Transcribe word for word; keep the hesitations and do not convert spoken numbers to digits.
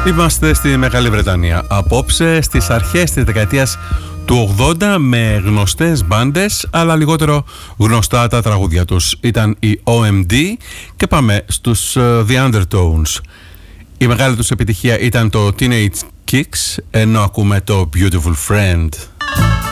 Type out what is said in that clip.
Είμαστε στη Μεγάλη Βρετανία. Απόψε στις αρχές της δεκαετίας του ογδόντα με γνωστές μπάντες, αλλά λιγότερο γνωστά τα τραγούδια τους. Ήταν οι ο εμ ντι και πάμε στους uh, The Undertones. Η μεγάλη τους επιτυχία ήταν το Teenage Kicks, ενώ ακούμε το Beautiful Friend.